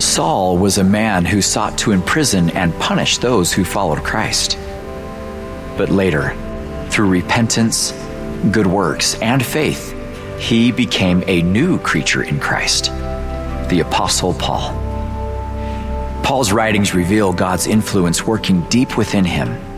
Saul was a man who sought to imprison and punish those who followed Christ. But later, through repentance, good works, and faith, he became a new creature in Christ, the Apostle Paul. Paul's writings reveal God's influence working deep within him,